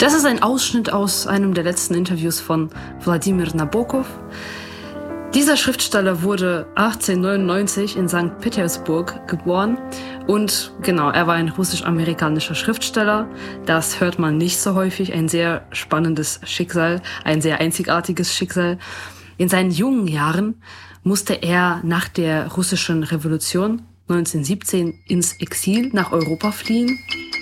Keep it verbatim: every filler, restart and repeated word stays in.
Das ist ein Ausschnitt aus einem der letzten Interviews von Wladimir Nabokov. Dieser Schriftsteller wurde achtzehnhundertneunundneunzig in Sankt Petersburg geboren und genau, er war ein russisch-amerikanischer Schriftsteller. Das hört man nicht so häufig, ein sehr spannendes Schicksal, ein sehr einzigartiges Schicksal. In seinen jungen Jahren musste er nach der russischen Revolution neunzehnhundertsiebzehn ins Exil nach Europa fliehen.